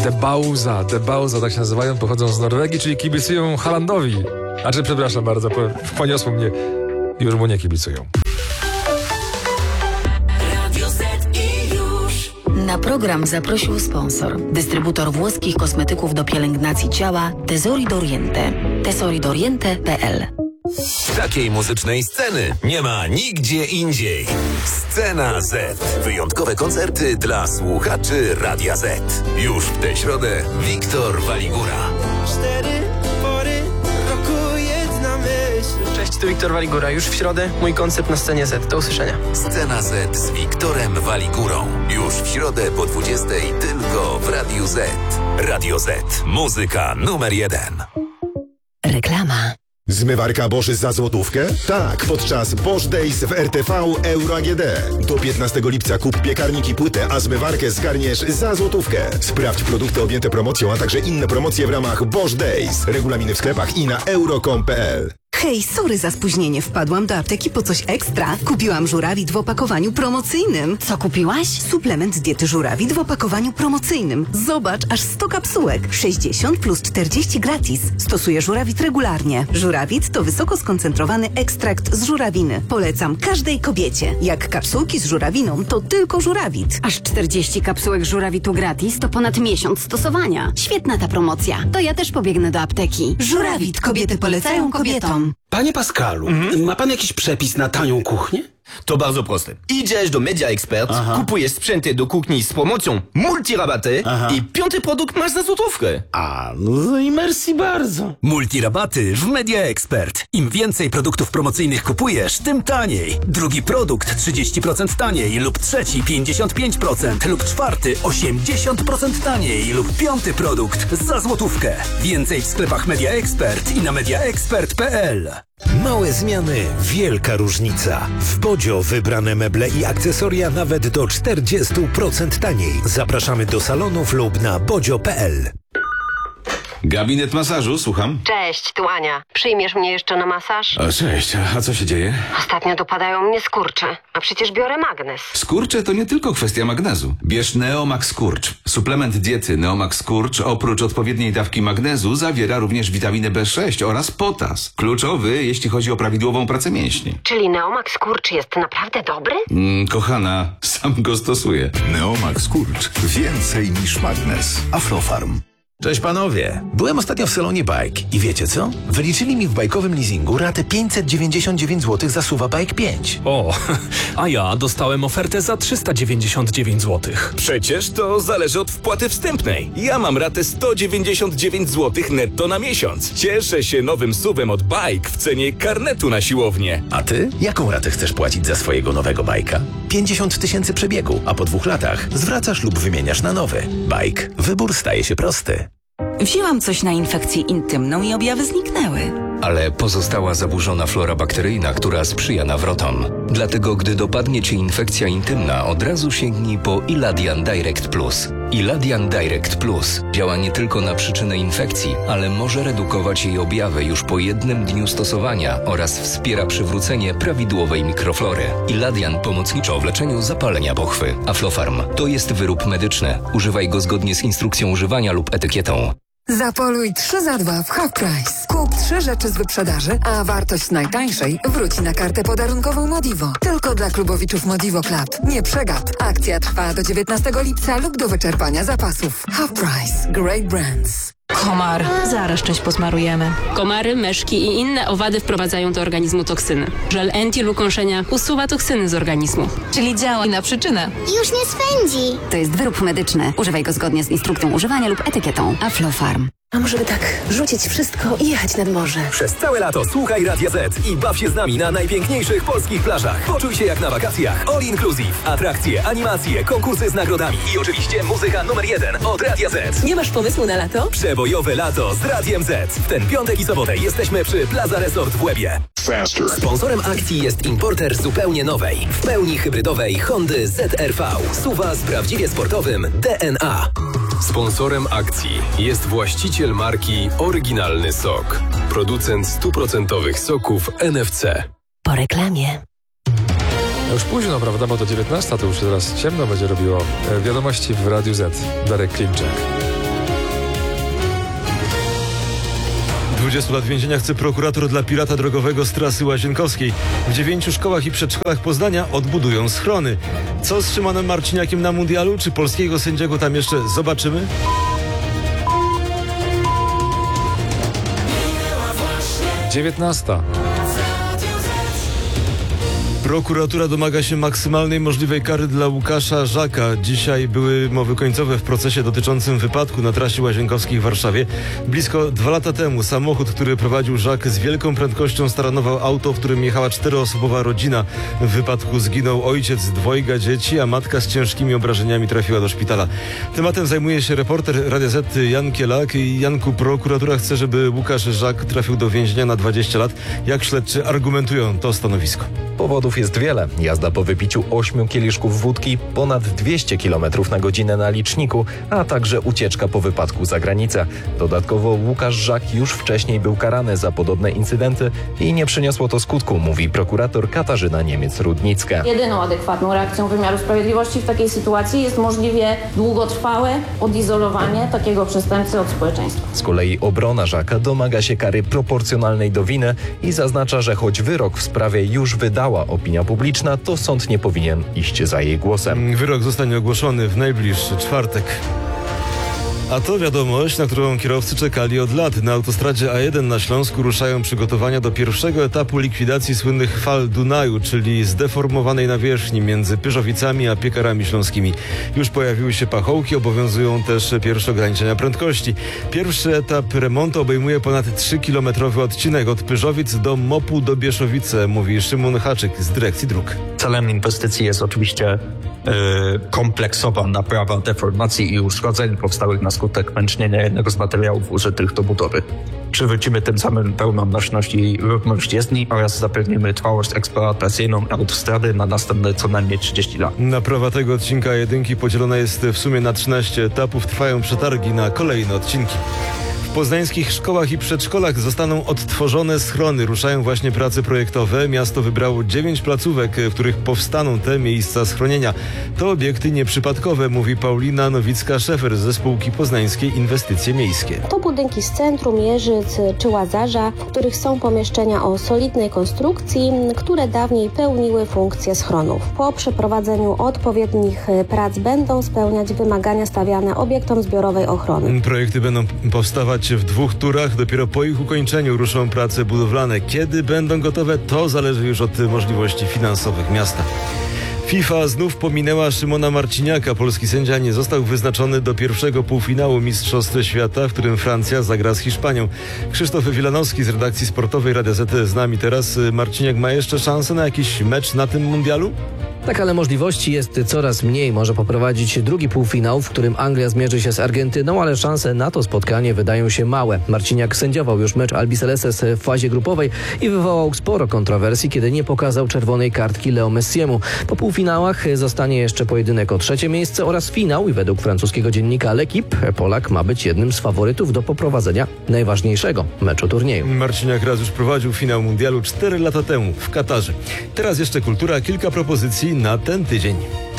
De Bauza, tak się nazywają, pochodzą z Norwegii, czyli kibicują Haalandowi. Przepraszam bardzo, poniosło mnie, już mu nie kibicują. Na program zaprosił sponsor. Dystrybutor włoskich kosmetyków do pielęgnacji ciała Tesori d'Oriente. tesoridoriente.pl. Takiej muzycznej sceny nie ma nigdzie indziej. Scena Z. Wyjątkowe koncerty dla słuchaczy Radia Z. Już w tę środę Wiktor Waligura. 4 pory roku jedna myśl. Cześć, tu Wiktor Waligura. Już w środę mój koncert na scenie Z. Do usłyszenia. Scena Z z Wiktorem Waligurą. Już w środę po 20:00 tylko w Radiu Z. Radio Z. Muzyka numer 1. Reklama. Zmywarka Bosch za złotówkę? Tak, podczas Bosch Days w RTV Euro AGD. Do 15 lipca kup piekarnik i płytę, a zmywarkę zgarniesz za złotówkę. Sprawdź produkty objęte promocją, a także inne promocje w ramach Bosch Days. Regulaminy w sklepach i na euro.com.pl. Hej, sorry za spóźnienie. Wpadłam do apteki po coś ekstra. Kupiłam żurawit w opakowaniu promocyjnym. Co kupiłaś? Suplement diety żurawit w opakowaniu promocyjnym. Zobacz, aż 100 kapsułek. 60 plus 40 gratis. Stosuję żurawit regularnie. Żurawit to wysoko skoncentrowany ekstrakt z żurawiny. Polecam każdej kobiecie. Jak kapsułki z żurawiną, to tylko żurawit. Aż 40 kapsułek żurawitu gratis to ponad miesiąc stosowania. Świetna ta promocja. To ja też pobiegnę do apteki. Żurawit. Kobiety polecają kobietom. Panie Pascalu, ma pan jakiś przepis na tanią kuchnię? To bardzo proste. Idziesz do Media Expert, kupujesz sprzęty do kuchni z promocją multirabaty i 5. produkt masz za złotówkę. No i merci bardzo. Multirabaty w Media Expert. Im więcej produktów promocyjnych kupujesz, tym taniej. Drugi produkt 30% taniej lub trzeci 55% lub czwarty 80% taniej lub 5. produkt za złotówkę. Więcej w sklepach Media Expert i na mediaexpert.pl. Małe zmiany, wielka różnica. W Bodzio wybrane meble i akcesoria nawet do 40% taniej. Zapraszamy do salonów lub na bodzio.pl. Gabinet masażu, słucham. Cześć, tu Ania. Przyjmiesz mnie jeszcze na masaż? Cześć, a co się dzieje? Ostatnio dopadają mnie skurcze, a przecież biorę magnes. Skurcze to nie tylko kwestia magnezu. Bierz Neomax Skurcz. Suplement diety Neomax Skurcz oprócz odpowiedniej dawki magnezu zawiera również witaminę B6 oraz potas. Kluczowy, jeśli chodzi o prawidłową pracę mięśni. Czyli Neomax Skurcz jest naprawdę dobry? Kochana, sam go stosuję. Neomax Skurcz. Więcej niż magnes. Aflofarm. Cześć panowie, byłem ostatnio w salonie Bike i wiecie co? Wyliczyli mi w bajkowym leasingu ratę 599 zł za Suwa Bike 5. O, a ja dostałem ofertę za 399 zł. Przecież to zależy od wpłaty wstępnej. Ja mam ratę 199 zł netto na miesiąc. Cieszę się nowym SUV-em od Bike w cenie karnetu na siłownię. A ty? Jaką ratę chcesz płacić za swojego nowego bajka? 50 000 przebiegu, a po 2 latach zwracasz lub wymieniasz na nowy. Bike. Wybór staje się prosty. Wzięłam coś na infekcję intymną i objawy zniknęły. Ale pozostała zaburzona flora bakteryjna, która sprzyja nawrotom. Dlatego, gdy dopadnie Cię infekcja intymna, od razu sięgnij po Iladian Direct Plus. Iladian Direct Plus działa nie tylko na przyczynę infekcji, ale może redukować jej objawy już po 1 dniu stosowania oraz wspiera przywrócenie prawidłowej mikroflory. Iladian pomocniczo w leczeniu zapalenia pochwy. Aflofarm to jest wyrób medyczny. Używaj go zgodnie z instrukcją używania lub etykietą. Zapoluj 3 za 2 w Half Price. Kup 3 rzeczy z wyprzedaży, a wartość najtańszej wróci na kartę podarunkową Modivo. Tylko dla klubowiczów Modivo Club. Nie przegap. Akcja trwa do 19 lipca lub do wyczerpania zapasów. Half Price. Great brands. Komar. Zaraz czymś posmarujemy. Komary, myszki i inne owady wprowadzają do organizmu toksyny. Żel anti-lukąszenia usuwa toksyny z organizmu. Czyli działa na przyczynę. Już nie spędzi. To jest wyrób medyczny. Używaj go zgodnie z instrukcją używania lub etykietą. Aflofarm. A może by tak rzucić wszystko i jechać nad morze? Przez całe lato słuchaj Radia Z i baw się z nami na najpiękniejszych polskich plażach. Poczuj się jak na wakacjach. All inclusive. Atrakcje, animacje, konkursy z nagrodami i oczywiście muzyka numer 1 od Radia Z. Nie masz pomysłu na lato? Przebojowe lato z Radiem Z. W ten piątek i sobotę jesteśmy przy Plaza Resort w Łebie. Sponsorem akcji jest importer zupełnie nowej, w pełni hybrydowej Hondy ZR-V. SUV z prawdziwie sportowym DNA. Sponsorem akcji jest właściciel marki Oryginalny Sok. Producent 100% soków NFC. Po reklamie. Już późno, prawda, bo do 19 to już teraz ciemno będzie robiło. Wiadomości w Radiu Z. Darek Klimczak. 20 lat więzienia chce prokurator dla pirata drogowego z trasy Łazienkowskiej. W 9 szkołach i przedszkolach Poznania odbudują schrony. Co z Szymonem Marciniakiem na mundialu? Czy polskiego sędziego tam jeszcze zobaczymy? Dziewiętnasta. Prokuratura domaga się maksymalnej możliwej kary dla Łukasza Żaka. Dzisiaj były mowy końcowe w procesie dotyczącym wypadku na trasie Łazienkowskiej w Warszawie. Blisko 2 lata temu samochód, który prowadził Żak, z wielką prędkością staranował auto, w którym jechała 4-osobowa rodzina. W wypadku zginął ojciec 2 dzieci, a matka z ciężkimi obrażeniami trafiła do szpitala. Tematem zajmuje się reporter Radia Z Jan Kielak. Janku, prokuratura chce, żeby Łukasz Żak trafił do więzienia na 20 lat. Jak śledczy argumentują to stanowisko? Powodów jest wiele. Jazda po wypiciu 8 kieliszków wódki, ponad 200 km na godzinę na liczniku, a także ucieczka po wypadku za granicę. Dodatkowo Łukasz Żak już wcześniej był karany za podobne incydenty i nie przyniosło to skutku, mówi prokurator Katarzyna Niemiec-Rudnicka. Jedyną adekwatną reakcją wymiaru sprawiedliwości w takiej sytuacji jest możliwie długotrwałe odizolowanie takiego przestępcy od społeczeństwa. Z kolei obrona Żaka domaga się kary proporcjonalnej do winy i zaznacza, że choć wyrok w sprawie już wydała opinia publiczna, to sąd nie powinien iść za jej głosem. Wyrok zostanie ogłoszony w najbliższy czwartek. A to wiadomość, na którą kierowcy czekali od lat. Na autostradzie A1 na Śląsku ruszają przygotowania do pierwszego etapu likwidacji słynnych fal Dunaju, czyli zdeformowanej nawierzchni między Pyrzowicami a Piekarami Śląskimi. Już pojawiły się pachołki, obowiązują też pierwsze ograniczenia prędkości. Pierwszy etap remontu obejmuje ponad 3-kilometrowy odcinek od Pyrzowic do Mopu do Bieszowice, mówi Szymon Haczyk z Dyrekcji Dróg. Celem inwestycji jest oczywiście kompleksowa naprawa deformacji i uszkodzeń powstałych na skutek pęcznienia jednego z materiałów użytych do budowy. Przywrócimy tym samym pełną nośność i równość jezdni oraz zapewnimy trwałość eksploatacyjną autostrady na następne co najmniej 30 lat. Naprawa tego odcinka jedynki podzielona jest w sumie na 13 etapów. Trwają przetargi na kolejne odcinki. W poznańskich szkołach i przedszkolach zostaną odtworzone schrony. Ruszają właśnie prace projektowe. Miasto wybrało 9 placówek, w których powstaną te miejsca schronienia. To obiekty nieprzypadkowe, mówi Paulina Nowicka-Szefer ze spółki Poznańskiej Inwestycje Miejskie. To budynki z centrum, Jeżyc czy Łazarza, w których są pomieszczenia o solidnej konstrukcji, które dawniej pełniły funkcję schronów. Po przeprowadzeniu odpowiednich prac będą spełniać wymagania stawiane obiektom zbiorowej ochrony. Projekty będą powstawać w 2 turach. Dopiero po ich ukończeniu ruszą prace budowlane. Kiedy będą gotowe, to zależy już od możliwości finansowych miasta. FIFA znów pominęła Szymona Marciniaka. Polski sędzia nie został wyznaczony do pierwszego półfinału Mistrzostw Świata, w którym Francja zagra z Hiszpanią. Krzysztof Wilanowski z redakcji sportowej Radia Z z nami teraz. Marciniak ma jeszcze szansę na jakiś mecz na tym mundialu? Tak, ale możliwości jest coraz mniej. Może poprowadzić drugi półfinał, w którym Anglia zmierzy się z Argentyną, ale szanse na to spotkanie wydają się małe. Marciniak sędziował już mecz Albi Celeses w fazie grupowej i wywołał sporo kontrowersji, kiedy nie pokazał czerwonej kartki Leo Messiemu. Po półfinałach zostanie jeszcze pojedynek o 3. miejsce oraz finał i według francuskiego dziennika L'Equipe Polak ma być jednym z faworytów do poprowadzenia najważniejszego meczu turnieju. Marciniak raz już prowadził finał mundialu 4 lata temu w Katarze. Teraz jeszcze kultura, kilka propozycji na ten tydzień.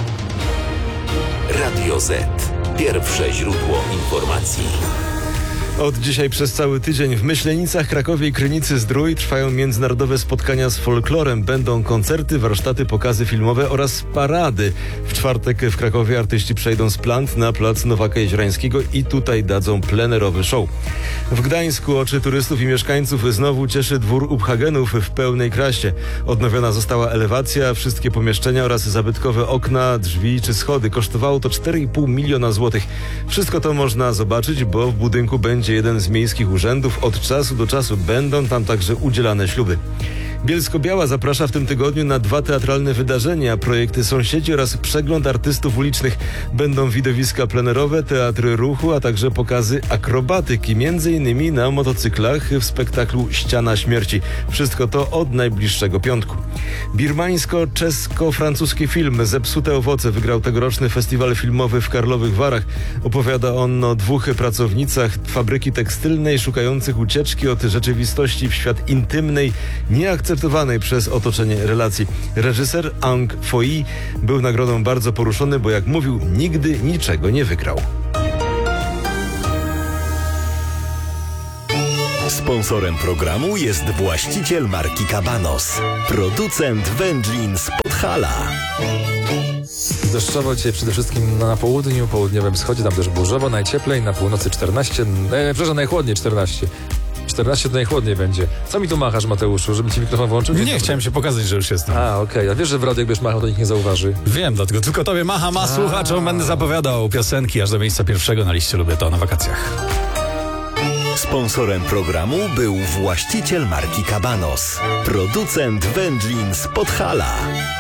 Radio Z. Pierwsze źródło informacji. Od dzisiaj przez cały tydzień w Myślenicach, Krakowie i Krynicy-Zdrój trwają międzynarodowe spotkania z folklorem. Będą koncerty, warsztaty, pokazy filmowe oraz parady. W czwartek w Krakowie artyści przejdą z Plant na plac Nowaka Jeziorańskiego i tutaj dadzą plenerowy show. W Gdańsku oczy turystów i mieszkańców znowu cieszy dwór Uphagenów w pełnej krasie. Odnowiona została elewacja, wszystkie pomieszczenia oraz zabytkowe okna, drzwi czy schody. Kosztowało to 4,5 miliona złotych. Wszystko to można zobaczyć, bo w budynku będzie jeden z miejskich urzędów. Od czasu do czasu będą tam także udzielane śluby. Bielsko-Biała zaprasza w tym tygodniu na 2 teatralne wydarzenia, projekty Sąsiedzi oraz przegląd artystów ulicznych. Będą widowiska plenerowe, teatry ruchu, a także pokazy akrobatyki, m.in. na motocyklach w spektaklu Ściana Śmierci. Wszystko to od najbliższego piątku. Birmańsko-czesko-francuski film Zepsute owoce wygrał tegoroczny festiwal filmowy w Karlowych Warach. Opowiada on o 2 pracownicach fabryki tekstylnej szukających ucieczki od rzeczywistości w świat intymnej, nieakceptowanej przez otoczenie relacji. Reżyser Ang Foi był nagrodą bardzo poruszony, bo jak mówił, nigdy niczego nie wygrał. Sponsorem programu jest właściciel marki Cabanos, producent wędlin z Podhala. Deszczowo dzisiaj przede wszystkim na południu, południowym wschodzie, tam też burzowo, najcieplej, na północy 14, przepraszam, najchłodniej 14. 14 to najchłodniej będzie. Co mi tu machasz, Mateuszu, żebym ci mikrofon włączył? Nie, chciałem się pokazać, że już jestem. A, okej. A wiesz, że w radiu jakbyś machał, to nikt nie zauważy? Wiem, dlatego tylko tobie macham, a słuchaczom będę zapowiadał piosenki aż do miejsca pierwszego na liście Lubię to na wakacjach. Sponsorem programu był właściciel marki Cabanos, producent wędlin z Podhala.